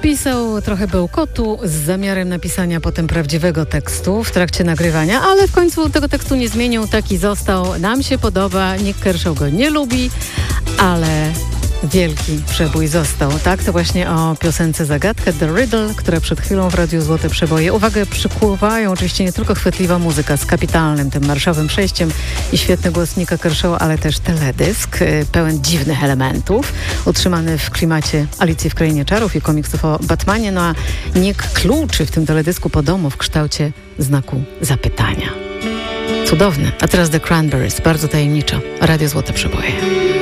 Wpisał trochę bełkotu z zamiarem napisania potem prawdziwego tekstu w trakcie nagrywania, ale w końcu tego tekstu nie zmienił, taki został. Nam się podoba, Nick Kershaw go nie lubi, ale wielki przebój został. Tak, to właśnie o piosence Zagadkę, The Riddle, która przed chwilą w Radiu Złote Przeboje. Uwagę przykuwają oczywiście nie tylko chwytliwa muzyka z kapitalnym tym marszowym przejściem i świetny głos Nicka Kershawa, ale też teledysk pełen dziwnych elementów, utrzymany w klimacie Alicji w Krainie Czarów i komiksów o Batmanie. No a Nick kluczy w tym teledysku po domu w kształcie znaku zapytania. Cudowne. A teraz The Cranberries, bardzo tajemniczo. Radio Złote Przeboje.